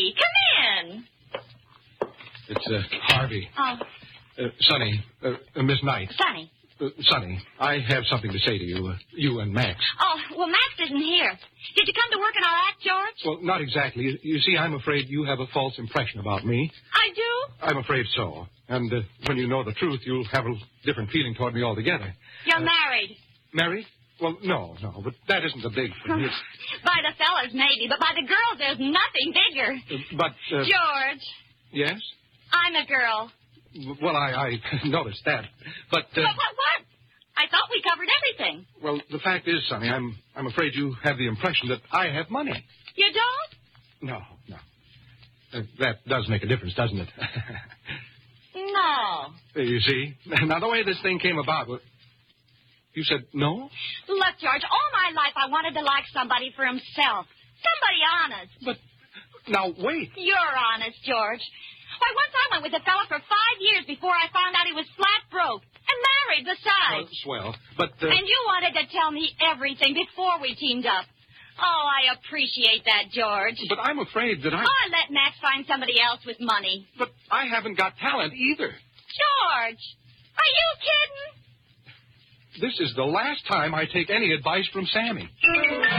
Maggie. Come in. It's Harvey. Oh. Sonny, Miss Knight. Sonny. Sonny, I have something to say to you, you and Max. Oh, well, Max isn't here. Did you come to work in our act, George? Well, not exactly. You see, I'm afraid you have a false impression about me. I do? I'm afraid so. And when you know the truth, you'll have a different feeling toward me altogether. You're married. Married? Well, no, but that isn't a big thing. It's... By the fellas, maybe, but by the girls, there's nothing bigger. George. Yes? I'm a girl. Well, I noticed that. But... What? I thought we covered everything. Well, the fact is, Sonny, I'm afraid you have the impression that I have money. You don't? No. That does make a difference, doesn't it? No. You see? Now, the way this thing came about... You said no? Look, George, all my life I wanted to like somebody for himself. Somebody honest. But, now, wait. You're honest, George. Why, once I went with a fella for 5 years before I found out he was flat broke. And married, besides. Swell. But, And you wanted to tell me everything before we teamed up. Oh, I appreciate that, George. But I'm afraid that I... Oh, I let Max find somebody else with money. But I haven't got talent either. George, are you kidding? This is the last time I take any advice from Sammy.